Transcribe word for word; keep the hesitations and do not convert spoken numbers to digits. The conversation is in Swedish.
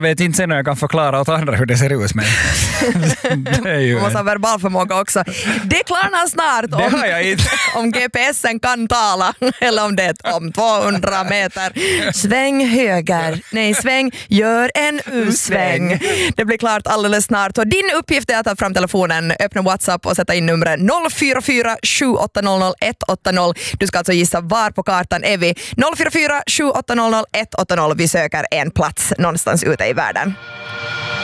vet inte sen när jag kan förklara åt andra hur det ser ut. Men det är ju man måste ha verbal förmåga också. Det klarnar snart det om, har jag inte. om G P S'en kan tala eller om det är om tvåhundra meter. Sväng höger, nej sväng, gör en U-sväng. Det blir klart alldeles snart. Och din uppgift är att ta fram telefonen, öppna WhatsApp och sätta in numret noll fyra fyra sju åtta noll noll ett åtta noll. Du ska alltså gissa var på kartan är vi. noll fyra fyra sju åtta noll noll ett åtta noll. Vi söker en plats någonstans ute i världen.